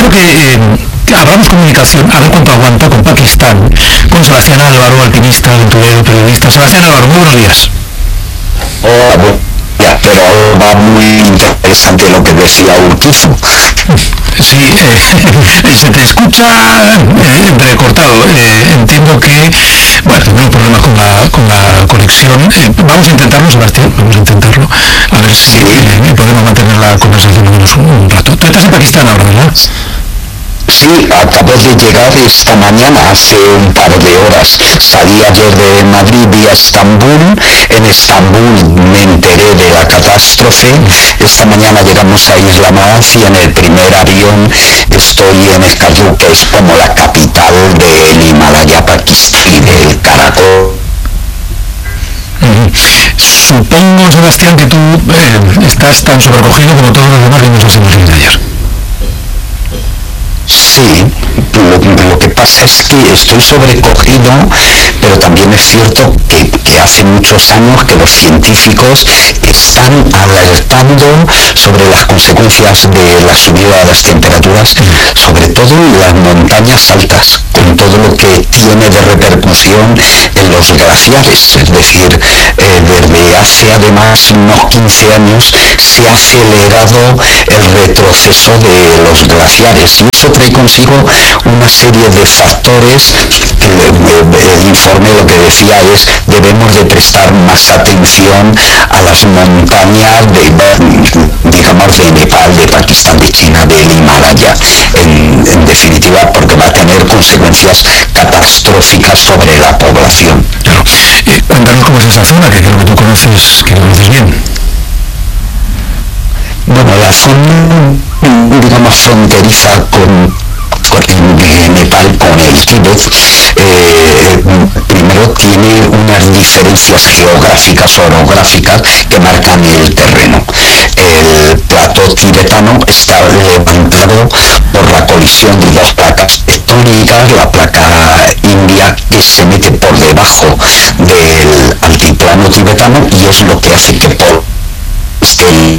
quiero que abramos comunicación, a ver cuánto aguanta, con Pakistán, con Sebastián Álvaro, alpinista, aventurero, periodista. Sebastián Álvaro, muy buenos días. Hola, ya, pero va muy interesante lo que decía Urquizu. Sí, se te escucha entrecortado. Entiendo que, bueno, tenemos problemas con la conexión. Vamos a intentarlo, Sebastián, vamos a intentarlo. A ver si podemos mantener la conversación un rato. Tú estás en Pakistán ahora, ¿verdad? Sí, acabo de llegar esta mañana, hace un par de horas. Salí ayer de Madrid vía Estambul. En Estambul me enteré de la catástrofe. Esta mañana llegamos a Islamabad y en el primer avión estoy en Escayú, que es como la capital del Himalaya pakistaní, del Karakol. Supongo, Sebastián, que tú estás tan sobrecogido como todos los demás que nos hacemos de ayer. Sí, lo que pasa es que estoy sobrecogido, pero también es cierto que hace muchos años que los científicos están alertando sobre las consecuencias de la subida de las temperaturas, sobre todo en las montañas altas, con todo lo que tiene de repercusión en los glaciares. Es decir, desde hace además unos 15 años se ha acelerado el retroceso de los glaciares, y eso trae consigo una serie de factores que el informe lo que decía es: debemos de prestar más atención a las montañas digamos de Nepal, de Pakistán, de China, del Himalaya, en definitiva, porque va a tener consecuencias catastróficas sobre la población. Claro. Cuéntanos cómo es esa zona, que creo que tú conoces bien. Bueno, la zona, digamos, fronteriza con Nepal, con el Tíbet, primero tiene unas diferencias geográficas, orográficas, que marcan el terreno. El plató tibetano está levantado por la colisión de dos placas tectónicas, la placa india, que se mete por debajo del altiplano tibetano, y es lo que hace que esté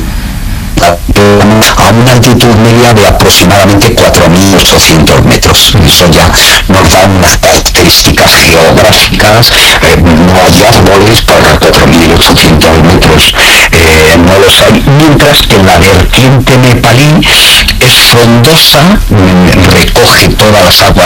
a una altitud media de aproximadamente 4.800 metros. Eso ya nos da unas características geográficas. No hay árboles para 4.800 metros, no los hay, mientras que la vertiente nepalí es frondosa, recoge todas las aguas